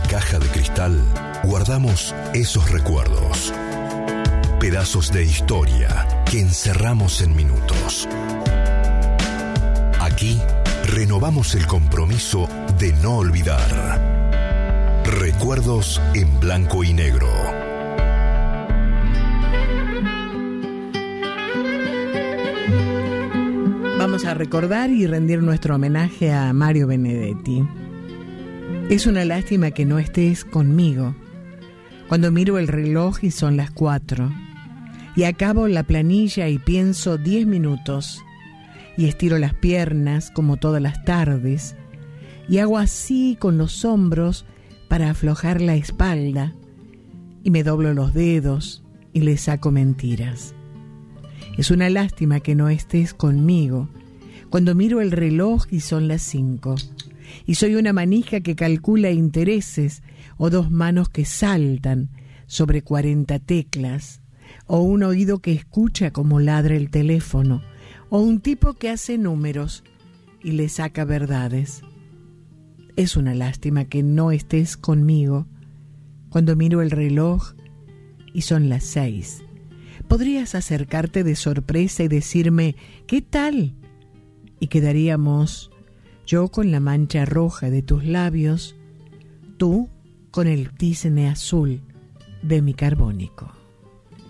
caja de cristal guardamos esos recuerdos. Pedazos de historia que encerramos en minutos. Aquí renovamos el compromiso de no olvidar. Recuerdos en blanco y negro. Vamos a recordar y rendir nuestro homenaje a Mario Benedetti. Es una lástima que no estés conmigo. Cuando miro el reloj y son las 4, y acabo la planilla y pienso 10 minutos, y estiro las piernas como todas las tardes, y hago así con los hombros para aflojar la espalda, y me doblo los dedos y le saco mentiras. Es una lástima que no estés conmigo cuando miro el reloj y son las 5, y soy una manija que calcula intereses, o dos manos que saltan sobre 40 teclas, o un oído que escucha como ladra el teléfono, o un tipo que hace números y le saca verdades. Es una lástima que no estés conmigo cuando miro el reloj y son las 6. Podrías acercarte de sorpresa y decirme ¿qué tal? Y quedaríamos yo con la mancha roja de tus labios, tú con el tizne azul de mi carbónico.